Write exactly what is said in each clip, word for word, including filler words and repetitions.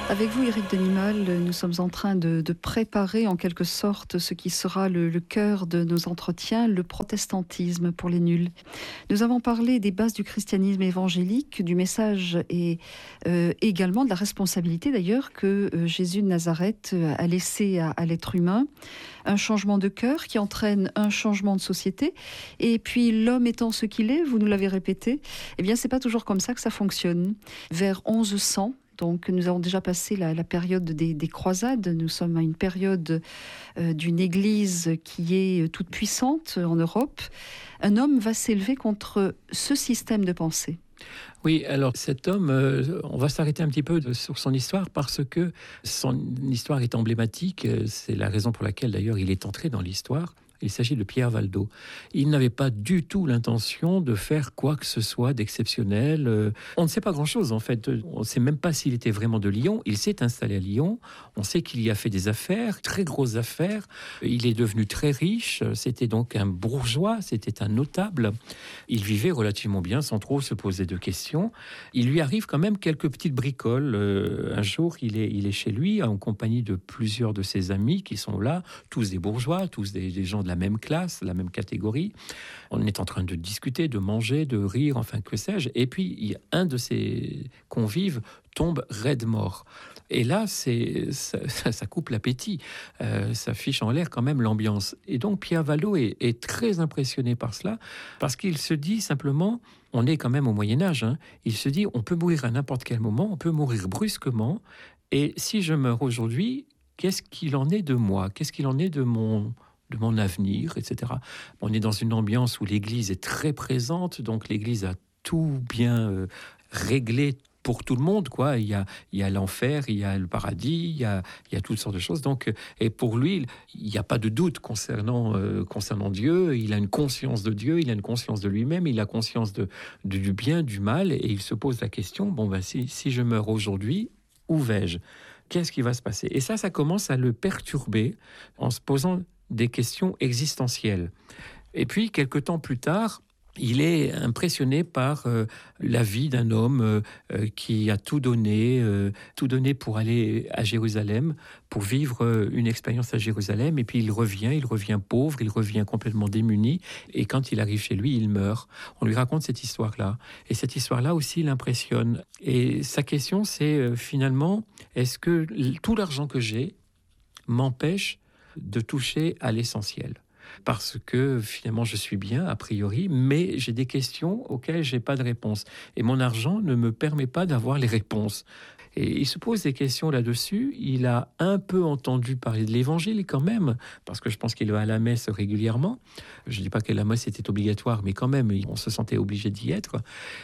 Avec vous, Éric Denimal, nous sommes en train de, de préparer en quelque sorte ce qui sera le, le cœur de nos entretiens, le protestantisme pour les nuls. Nous avons parlé des bases du christianisme évangélique, du message et euh, également de la responsabilité d'ailleurs que euh, Jésus de Nazareth a laissé à, à l'être humain. Un changement de cœur qui entraîne un changement de société. Et puis l'homme étant ce qu'il est, vous nous l'avez répété, eh bien c'est pas toujours comme ça que ça fonctionne. Vers onze cents, donc nous avons déjà passé la, la période des, des croisades, nous sommes à une période euh, d'une église qui est toute puissante en Europe. Un homme va s'élever contre ce système de pensée. Oui, alors cet homme, euh, on va s'arrêter un petit peu de, sur son histoire parce que son histoire est emblématique. C'est la raison pour laquelle d'ailleurs il est entré dans l'histoire. Il s'agit de Pierre Valdo. Il n'avait pas du tout l'intention de faire quoi que ce soit d'exceptionnel. Euh, on ne sait pas grand-chose en fait. On ne sait même pas s'il était vraiment de Lyon. Il s'est installé à Lyon. On sait qu'il y a fait des affaires, très grosses affaires. Il est devenu très riche. C'était donc un bourgeois, c'était un notable. Il vivait relativement bien sans trop se poser de questions. Il lui arrive quand même quelques petites bricoles. Euh, un jour, il est, il est chez lui en compagnie de plusieurs de ses amis qui sont là, tous des bourgeois, tous des, des gens de la même classe, la même catégorie. On est en train de discuter, de manger, de rire, enfin que sais-je. Et puis, il y a un de ses convives tombe raide mort. Et là, c'est, ça, ça, ça coupe l'appétit. Euh, ça fiche en l'air quand même l'ambiance. Et donc, Pierre Valdo est, est très impressionné par cela, parce qu'il se dit simplement, on est quand même au Moyen-Âge, hein, il se dit, on peut mourir à n'importe quel moment, on peut mourir brusquement, et si je meurs aujourd'hui, qu'est-ce qu'il en est de moi ? Qu'est-ce qu'il en est de mon... de mon avenir, et cetera. On est dans une ambiance où l'Église est très présente, donc l'Église a tout bien euh, réglé pour tout le monde, quoi. Il y a, il y a l'enfer, il y a le paradis, il y a, il y a toutes sortes de choses. Donc, et pour lui, il n'y a pas de doute concernant, euh, concernant Dieu. Il a une conscience de Dieu, il a une conscience de lui-même, il a conscience de, de, du bien, du mal, et il se pose la question, bon, ben, si, si je meurs aujourd'hui, où vais-je ? Qu'est-ce qui va se passer ? Et ça, ça commence à le perturber en se posant des questions existentielles. Et puis, quelque temps plus tard, il est impressionné par euh, la vie d'un homme euh, euh, qui a tout donné, euh, tout donné pour aller à Jérusalem, pour vivre euh, une expérience à Jérusalem. Et puis il revient, il revient pauvre, il revient complètement démuni. Et quand il arrive chez lui, il meurt. On lui raconte cette histoire-là. Et cette histoire-là aussi l'impressionne. Et sa question, c'est euh, finalement, est-ce que tout l'argent que j'ai m'empêche de toucher à l'essentiel, parce que finalement je suis bien a priori, mais j'ai des questions auxquelles j'ai pas de réponse et mon argent ne me permet pas d'avoir les réponses. Et il se pose des questions là-dessus. Il a un peu entendu parler de l'évangile quand même, parce que je pense qu'il va à la messe régulièrement. Je ne dis pas que la messe était obligatoire, mais quand même, on se sentait obligé d'y être.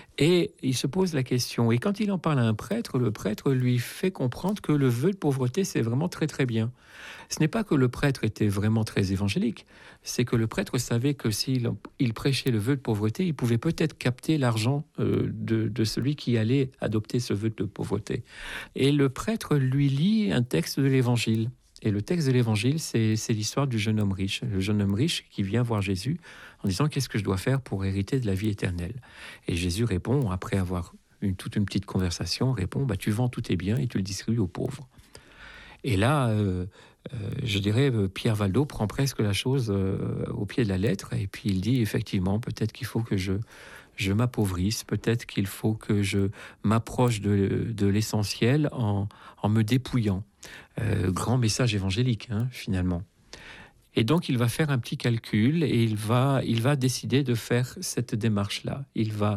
Et il se pose la question. Et quand il en parle à un prêtre, le prêtre lui fait comprendre que le vœu de pauvreté, c'est vraiment très très bien. Ce n'est pas que le prêtre était vraiment très évangélique, c'est que le prêtre savait que s'il il prêchait le vœu de pauvreté, il pouvait peut-être capter l'argent euh, de, de celui qui allait adopter ce vœu de pauvreté. Et le prêtre lui lit un texte de l'Évangile. Et le texte de l'Évangile, c'est, c'est l'histoire du jeune homme riche. Le jeune homme riche qui vient voir Jésus en disant « Qu'est-ce que je dois faire pour hériter de la vie éternelle ?» Et Jésus répond, après avoir eu toute une petite conversation, répond bah, « Tu vends tous tes biens et tu le distribues aux pauvres. » Et là, euh, euh, je dirais, Pierre Valdo prend presque la chose euh, au pied de la lettre. Et puis il dit effectivement, peut-être qu'il faut que je... je m'appauvrisse, peut-être qu'il faut que je m'approche de, de l'essentiel en, en me dépouillant. Euh, grand message évangélique, hein, finalement. Et donc, il va faire un petit calcul et il va, il va décider de faire cette démarche-là. Il va,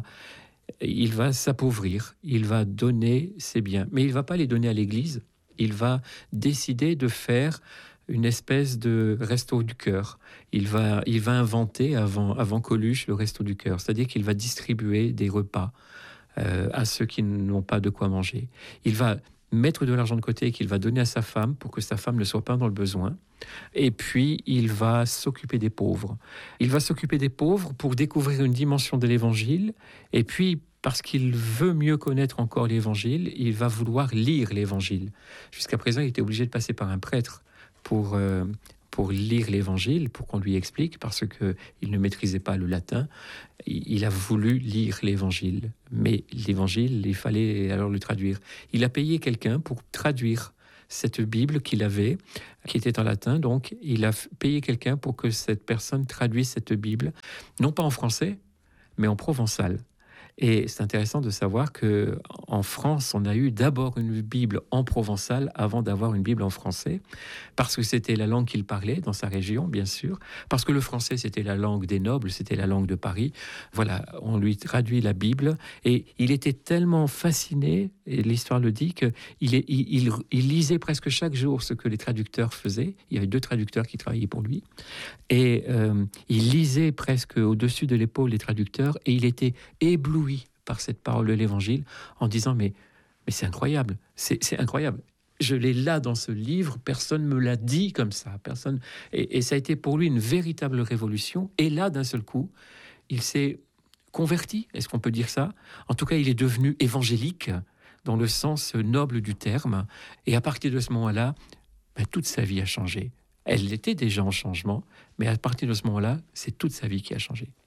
il va s'appauvrir, il va donner ses biens. Mais il ne va pas les donner à l'Église, il va décider de faire une espèce de resto du cœur. Il va, il va inventer avant, avant Coluche le resto du cœur, c'est-à-dire qu'il va distribuer des repas euh, à ceux qui n'ont pas de quoi manger. Il va mettre de l'argent de côté qu'il va donner à sa femme pour que sa femme ne soit pas dans le besoin. Et puis, il va s'occuper des pauvres. Il va s'occuper des pauvres pour découvrir une dimension de l'Évangile. Et puis, parce qu'il veut mieux connaître encore l'Évangile, il va vouloir lire l'Évangile. Jusqu'à présent, il était obligé de passer par un prêtre pour, euh, pour lire l'Évangile, pour qu'on lui explique, parce qu'il ne maîtrisait pas le latin. Il a voulu lire l'Évangile, mais l'Évangile, il fallait alors le traduire. Il a payé quelqu'un pour traduire cette Bible qu'il avait, qui était en latin, donc il a payé quelqu'un pour que cette personne traduise cette Bible, non pas en français, mais en provençal. Et c'est intéressant de savoir que en France, on a eu d'abord une Bible en provençal avant d'avoir une Bible en français, parce que c'était la langue qu'il parlait dans sa région, bien sûr, parce que le français, c'était la langue des nobles, c'était la langue de Paris. Voilà, on lui traduit la Bible, et il était tellement fasciné, et l'histoire le dit, qu'il il, il, il lisait presque chaque jour ce que les traducteurs faisaient. Il y avait deux traducteurs qui travaillaient pour lui, et euh, il lisait presque au-dessus de l'épaule les traducteurs, et il était ébloui par cette parole de l'Évangile, en disant mais, mais c'est incroyable, c'est, c'est incroyable. Je l'ai là dans ce livre, personne me l'a dit comme ça, personne. Et, et ça a été pour lui une véritable révolution. Et là, d'un seul coup, il s'est converti, est-ce qu'on peut dire ça ? En tout cas, il est devenu évangélique dans le sens noble du terme. Et à partir de ce moment-là, ben, toute sa vie a changé. Elle était déjà en changement, mais à partir de ce moment-là, c'est toute sa vie qui a changé.